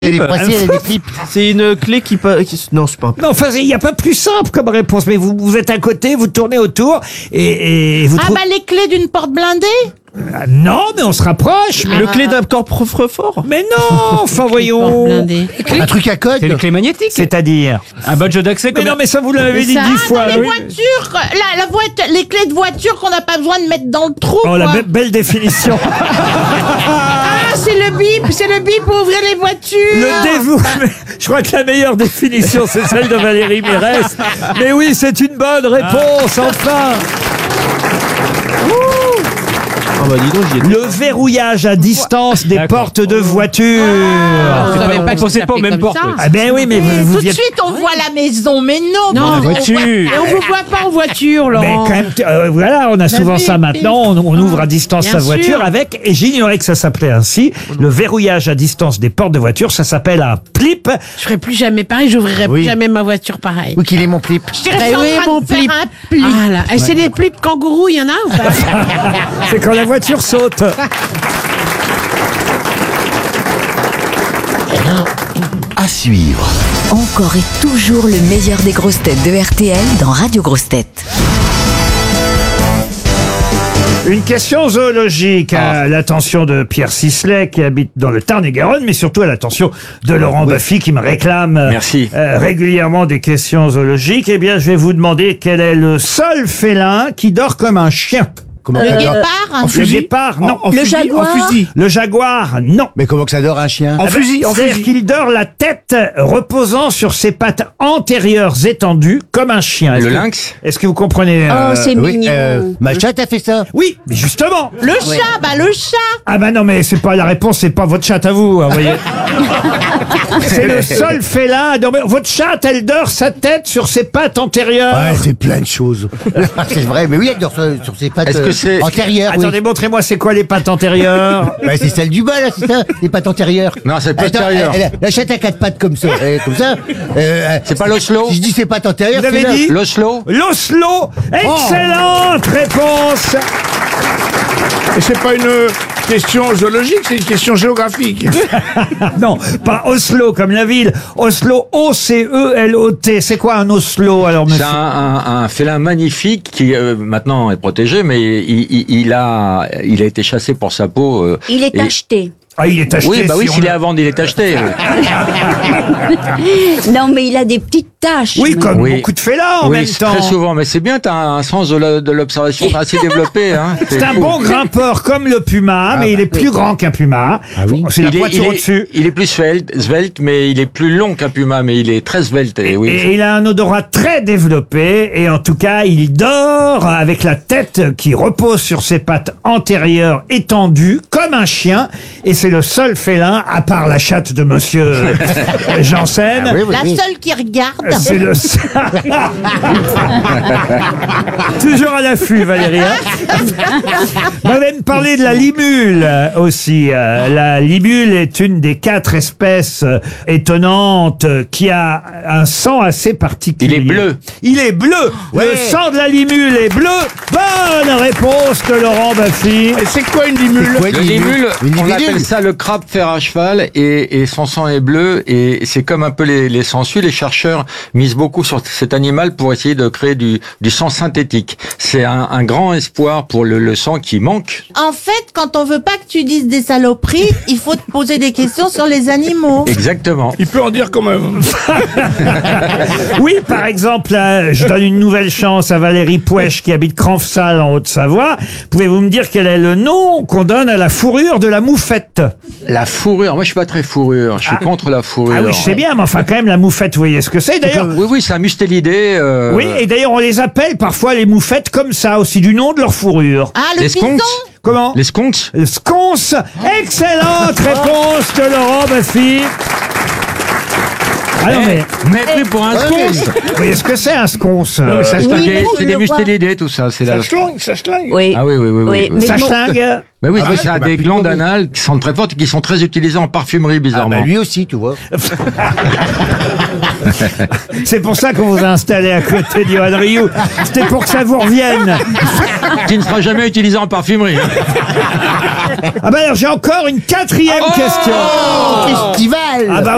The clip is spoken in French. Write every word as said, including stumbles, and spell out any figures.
Elle est pressée, elle a des clips. C'est une clé qui... pa- qui... Non, c'est pas un... Non, enfin, il n'y a pas plus simple comme réponse. Mais vous, vous êtes à côté, vous tournez autour et, et vous Ah trouvez... bah les clés d'une porte blindée. Ah, non, mais on se rapproche. Mais, Le clé d'un coffre-fort. mais non, enfin Porte voyons. blindée. Un truc à code. C'est une clé magnétique. C'est-à-dire. Un badge d'accès Mais comme non, mais ça vous l'avez dit Ça, dix ah, fois. dans les oui. voitures, la, la voiture, les clés de voiture qu'on n'a pas besoin de mettre dans le trou. Oh, la quoi. be- belle définition. Ah, c'est le bip, c'est le bip pour ouvrir les voitures. Le dévouement. Je crois que la meilleure définition, c'est celle de Valérie Mérès. Mais oui, c'est une bonne réponse, enfin. Ah bah dis donc, j'y ai... Le verrouillage à distance des D'accord. portes de voiture. Ah, C'est savez pas- pas on que pensait ça pas aux s'appelait mêmes comme portes. ça. oui. Ah ben oui, mais vous, vous Tout de y êtes- suite, on voit la maison, mais non. Non, on- la on voiture. voit- Et on vous voit pas en voiture, Mais Laurent. quand même, euh, voilà, on a souvent oui, ça oui. maintenant. On, on ouvre à distance Bien sa voiture sûr. avec, et j'ignorais que ça s'appelait ainsi, le verrouillage à distance des portes de voiture. Ça s'appelle un plip. Je ferai plus jamais pareil, j'ouvrirai Oui. plus jamais ma voiture pareil. Où qu'il est mon clip. Je dirais que oui, je suis en train mon de faire plip. un plip. Ah là, et c'est des flips kangourous, il y en a ou pas? C'est quand la voiture saute. À suivre. Encore et toujours le meilleur des grosses têtes de R T L dans Radio Grosses Têtes. Une question zoologique à l'attention de Pierre Sisley qui habite dans le Tarn-et-Garonne, mais surtout à l'attention de Laurent Baffy qui me réclame euh, Merci. euh, régulièrement des questions zoologiques. Eh bien, je vais vous demander quel est le seul félin qui dort comme un chien. Comment Le ça dort guépard. Le guépard, non. Le jaguar. En fusil. Le jaguar, non. Mais comment que ça dort un chien? En fusil, en C'est-à-dire qu'il dort la tête reposant sur ses pattes antérieures étendues comme un chien. Est-ce Le que- lynx. Est-ce que vous comprenez euh, Oh, c'est Oui, mignon. euh, ma chatte a fait ça. Oui, mais justement. Le chat, bah le chat. Ah bah non, mais c'est pas la réponse, c'est pas votre chatte à vous, hein, vous voyez. C'est le seul félin à dormir. Votre chatte, elle dort sa tête sur ses pattes antérieures. Ouais, c'est plein de choses. c'est vrai, mais oui, elle dort sur, sur ses pattes Est-ce que euh, c'est- antérieures. oui. Attendez, montrez-moi c'est quoi les pattes antérieures. Bah, c'est celle du bas, là, c'est ça, les pattes antérieures. Non, c'est Attends, postérieur. elle- elle- La chatte a quatre pattes comme ça. euh, comme ça. Euh, C'est pas l'Oslo Si je dis ses pattes antérieures, Vous avez c'est là. dit L'Oslo. L'Oslo. Excellente réponse. Et c'est pas une question zoologique, c'est une question géographique. Non, pas Oslo comme la ville. Oslo, O C E L O T. C'est quoi un Oslo alors, C'est monsieur? un, un, un félin magnifique qui euh, maintenant est protégé, mais il, il, il a il a été chassé pour sa peau. euh, Il est et- acheté. Ah, il est acheté. Oui, bah oui, si s'il on est a- à vendre, il est acheté. Non, mais il a des petites taches. Oui, mais- comme Oui. beaucoup de félins en oui, même c'est temps. très souvent, mais c'est bien, t'as un sens de la- de l'observation assez développé. Hein. C'est un fou. bon grimpeur comme le puma, mais il est plus grand qu'un puma. C'est la Il est, il, poiture est, au-dessus. il est plus svelte, svelte, mais il est plus long qu'un puma, mais il est très svelte. Et, oui. Et il a un odorat très développé, et en tout cas, il dort avec la tête qui repose sur ses pattes antérieures étendues, comme un chien, et c'est le seul félin, à part la chatte de monsieur Janssen. Ah oui, oui, La oui. seule qui regarde. C'est le toujours à l'affût, Valérie. hein. On va même parler de la libule euh, aussi. Euh, La libule est une des quatre espèces euh, étonnantes euh, qui a un sang assez particulier. Il est bleu. Il est bleu. Ouais. Le sang de la libule est bleu. Bonne réponse de Laurent Baffy. Et c'est quoi une limule? Ouais, Le une libule, une on libellule. appelle ça le crabe fer à cheval, et, et son sang est bleu, et c'est comme un peu les, les sangsues. Les chercheurs misent beaucoup sur cet animal pour essayer de créer du, du sang synthétique. C'est un, un grand espoir pour le, le sang qui manque. En fait, quand on veut pas que tu dises des saloperies, il faut te poser des questions sur les animaux. Exactement. Il peut en dire quand même. Oui, par exemple, là, je donne une nouvelle chance à Valérie Pouèche qui habite Cranfsal en Haute-Savoie. Pouvez-vous me dire quel est le nom qu'on donne à la fourrure de la moufette? La fourrure, moi je suis pas très fourrure, je suis contre la fourrure. Ah oui, je sais bien, mais enfin quand même la moufette, vous voyez ce que c'est d'ailleurs. Oui, oui, c'est un mustélidé. Euh... Oui, et d'ailleurs on les appelle parfois les moufettes comme ça, aussi du nom de leur fourrure. Ah, le Les bison. sconces. Comment? Les sconces. Le sconce. Excellente réponse de Laurent Baffy. Ah non, mais Mais plus pour un sconce. vous voyez ce que c'est un sconce? euh, Ça, c'est Oui, des- mais c'est je des le vois. mustélidés, tout ça. C'est la... Ça schlingue, ça schlingue. Oui. Ah oui, oui, oui. oui, Oui, oui. mais Ça bon- schlingue. Ben oui, Ah c'est ouais, c'est un bah, des plus glandes mauvais. anales qui sont très fortes et qui sont très utilisées en parfumerie, Ah, bizarrement. bah, lui aussi, tu vois. C'est pour ça qu'on vous a installé à côté d'Yoann Rioux. C'était pour que ça vous revienne. Qui ne sera jamais utilisé en parfumerie. Ah bah alors j'ai encore une quatrième question. Festival. Ah bah